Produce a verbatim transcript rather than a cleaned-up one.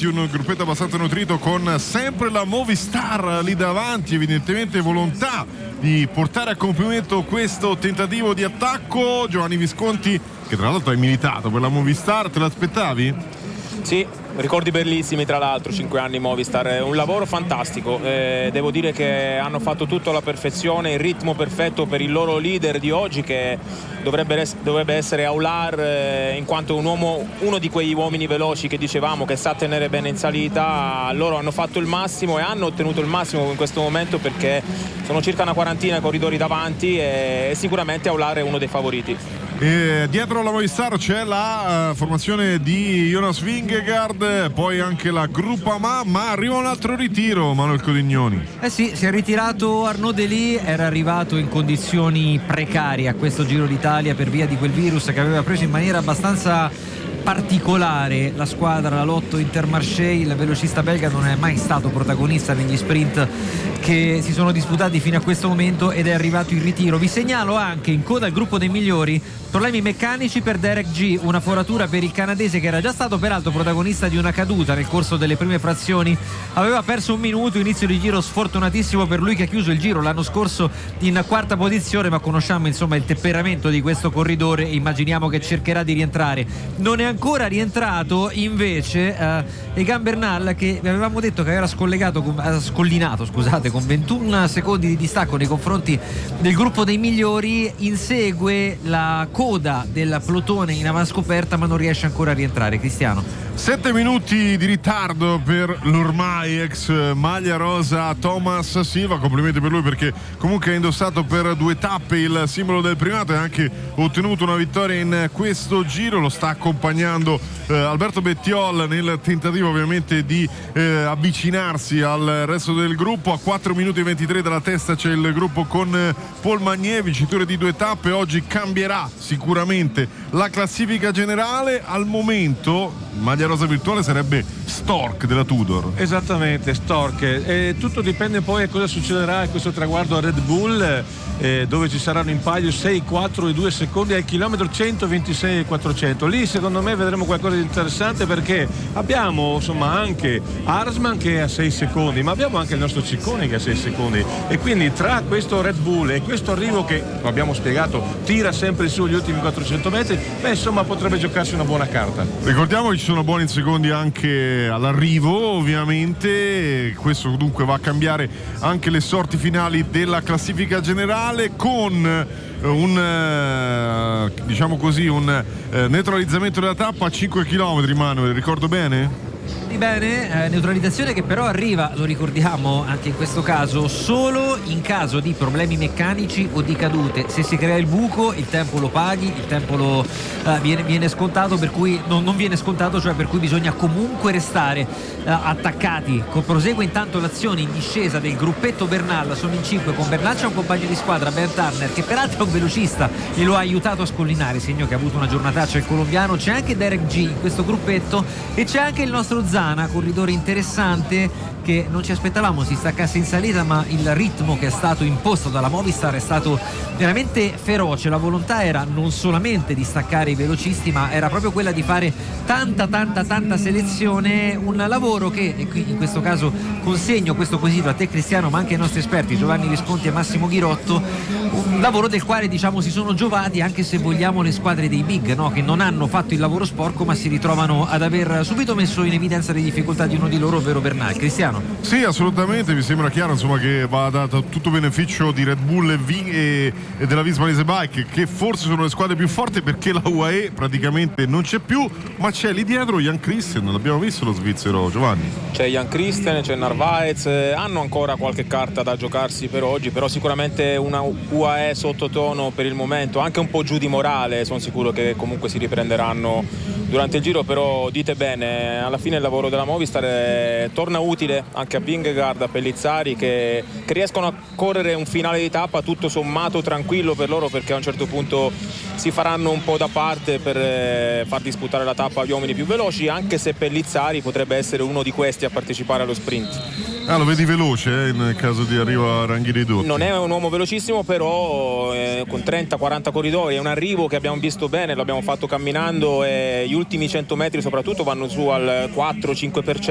davanti, un gruppetto abbastanza nutrito con sempre la Movistar lì davanti, evidentemente volontà di portare a compimento questo tentativo di attacco. Giovanni Visconti, che tra l'altro hai militato per la Movistar, te l'aspettavi? Sì, ricordi bellissimi, tra l'altro, cinque anni Movistar, è un lavoro fantastico, eh, devo dire che hanno fatto tutto alla perfezione, il ritmo perfetto per il loro leader di oggi, che dovrebbe, dovrebbe essere Aular, eh, in quanto un uomo, uno di quegli uomini veloci che dicevamo, che sa tenere bene in salita. Loro hanno fatto il massimo e hanno ottenuto il massimo in questo momento, perché sono circa una quarantina corridori davanti e, e sicuramente Aular è uno dei favoriti. E dietro la Movistar c'è la uh, formazione di Jonas Vingegaard, poi anche la Groupama, ma arriva un altro ritiro, Manuel Codignoni. Eh sì, si è ritirato Arnaud Delis, era arrivato in condizioni precarie a questo Giro d'Italia per via di quel virus che aveva preso in maniera abbastanza particolare la squadra, la Lotto Intermarché. Il velocista belga non è mai stato protagonista negli sprint che si sono disputati fino a questo momento ed è arrivato in ritiro. Vi segnalo anche in coda al gruppo dei migliori problemi meccanici per Derek G, una foratura per il canadese che era già stato peraltro protagonista di una caduta nel corso delle prime frazioni, aveva perso un minuto, inizio di giro sfortunatissimo per lui che ha chiuso il giro l'anno scorso in quarta posizione, ma conosciamo insomma il temperamento di questo corridore e immaginiamo che cercherà di rientrare. Non è ancora rientrato invece eh, Egan Bernal, che vi avevamo detto che era scollegato con, eh, scollinato scusate con ventuno secondi di distacco nei confronti del gruppo dei migliori, insegue la coda del plotone in avanscoperta ma non riesce ancora a rientrare. Cristiano, sette minuti di ritardo per l'ormai ex maglia rosa Thomas Silva, complimenti per lui perché comunque ha indossato per due tappe il simbolo del primato e ha anche ottenuto una vittoria in questo giro. Lo sta accompagnando eh, Alberto Bettiol nel tentativo ovviamente di eh, avvicinarsi al resto del gruppo. A quattro minuti e ventitré dalla testa c'è il gruppo con eh, Paul Magnier, vincitore di due tappe. Oggi cambierà sicuramente la classifica generale. Al momento maglia rosa virtuale sarebbe Stork della Tudor. Esattamente, Stork, e tutto dipende poi a cosa succederà a questo traguardo a Red Bull, eh, dove ci saranno in palio sei, quattro e due secondi al chilometro centoventisei e quattrocento. Lì secondo me vedremo qualcosa di interessante, perché abbiamo insomma anche Arsman che è a sei secondi, ma abbiamo anche il nostro Ciccone che è a sei secondi, e quindi tra questo Red Bull e questo arrivo che, lo abbiamo spiegato, tira sempre su gli ultimi quattrocento metri, beh insomma potrebbe giocarsi una buona carta. Ricordiamo che ci sono buoni secondi anche all'arrivo, ovviamente questo dunque va a cambiare anche le sorti finali della classifica generale, con un diciamo così un neutralizzamento della tappa a cinque chilometri. Manuel, ricordo bene? Bene, eh, neutralizzazione che però arriva, lo ricordiamo anche in questo caso, solo in caso di problemi meccanici o di cadute. Se si crea il buco il tempo lo paghi, il tempo lo, eh, viene, viene scontato, per cui non, non viene scontato, cioè per cui bisogna comunque restare eh, attaccati. Prosegue intanto l'azione in discesa del gruppetto Bernal, sono in cinque, con Bernal c'è un compagno di squadra, Ben Turner, che peraltro è un velocista e lo ha aiutato a scollinare, segno che ha avuto una giornataccia il colombiano. C'è anche Derek G in questo gruppetto e c'è anche il nostro Zana, corridore interessante che non ci aspettavamo si staccasse in salita, ma il ritmo che è stato imposto dalla Movistar è stato veramente feroce. La volontà era non solamente di staccare i velocisti, ma era proprio quella di fare tanta tanta tanta selezione, un lavoro che, e qui in questo caso consegno questo quesito a te Cristiano, ma anche ai nostri esperti Giovanni Visconti e Massimo Ghirotto, un lavoro del quale diciamo si sono giovati anche, se vogliamo, le squadre dei big, no? Che non hanno fatto il lavoro sporco ma si ritrovano ad aver subito messo in evidenza le difficoltà di uno di loro, ovvero Bernal. Cristiano? Sì, assolutamente, mi sembra chiaro insomma che va dato tutto beneficio di Red Bull e, v- e, e della Visma Lease Bike, che forse sono le squadre più forti, perché la U A E praticamente non c'è più, ma c'è lì dietro Jan Christen, l'abbiamo visto lo svizzero, Giovanni. C'è Jan Christen, c'è Narvaez, hanno ancora qualche carta da giocarsi per oggi, però sicuramente una U A E sottotono per il momento, anche un po' giù di morale. Sono sicuro che comunque si riprenderanno durante il giro, però dite bene, alla fine il lavoro della Movistar è, torna utile anche a Vingegaard, a Pellizzari, che, che riescono a correre un finale di tappa tutto sommato tranquillo per loro, perché a un certo punto si faranno un po' da parte per eh, far disputare la tappa agli uomini più veloci, anche se Pellizzari potrebbe essere uno di questi a partecipare allo sprint. Ah, lo vedi veloce eh, nel caso di arrivo a ranghi ridotti? Non è un uomo velocissimo, però eh, con trenta quaranta corridori è un arrivo che abbiamo visto bene, l'abbiamo fatto camminando, e gli ultimi cento metri soprattutto vanno su al quattro cinque per cento.